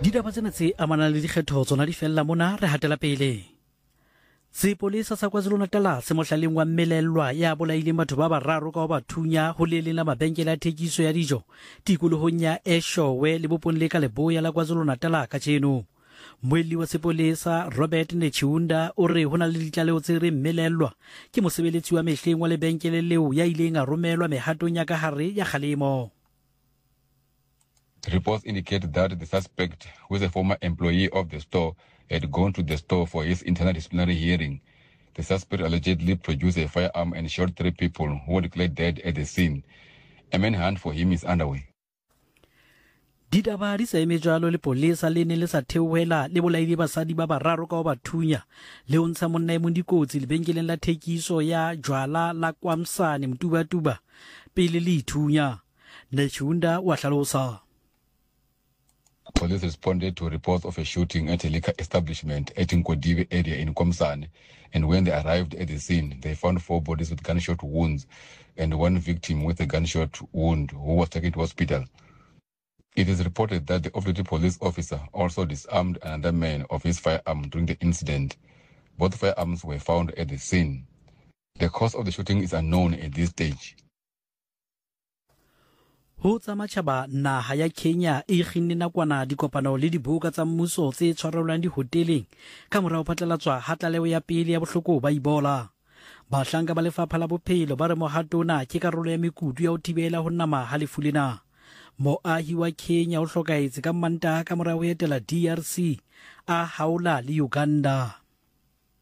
Ditaba tsena tse amanang le dikgetho tsona di fella mona re hatela pele. Sepolesa sa KwaZulu-Natal se mohlaleng wa mmelellwa ya bolaileng batho ba bararo ka ho ba thunya ho le leng la mabenkele a thekiso ya dijo tikolohong ya Eshowe le bopong le ka leboya la KwaZulu-Natal ka tjeno. Moelli wa sepolesa Robert Nechunda o re hona le ditlaleo tse re mmelellwa ke mosebeletsi wa mehleng wa lebenkele leo ya ileng a romelwa mehatong ya ka hare ya kgalemo. Reports indicate that the suspect, who is a former employee of the store, had gone to the store for his internal disciplinary hearing. The suspect allegedly produced a firearm and shot 3 people who were declared dead at the scene. A manhunt for him is underway. Ditaba di sa eme jalo le polesa le ne le sa theohela le bolaile basadi ba bararo ka ho ba thunya le ho ntsha monna e mong dikotsi lebenkeleng la thekiso ya jwala la Kwamsane Mtubatuba pele le ithunya. Nechunda wa hlalosa. Police responded to reports of a shooting at a liquor establishment at Nkodiwe area in Kwamsane, and when they arrived at the scene, they found 4 bodies with gunshot wounds and 1 victim with a gunshot wound who was taken to hospital. It is reported that the off-duty police officer also disarmed another man of his firearm during the incident. Both firearms were found at the scene. The cause of the shooting is unknown at this stage. Ho tsa matjhaba naha ya Kenya e kginne nakwana dikopano le dibuka tsa mmuso tse tshwarelwang dihoteleng ka mora ho phatlalatswa ha tlaleho ya pele ya bohloko ba Ebola. Bahlanka ba lefapha la bophelo ba re mohatona ke karolo ya mekutu ya ho thibela ho nama ha lefu lena. Moahi wa Kenya o hlokaetse ka Mantaha ka mora ho etela DRC a haola le Uganda.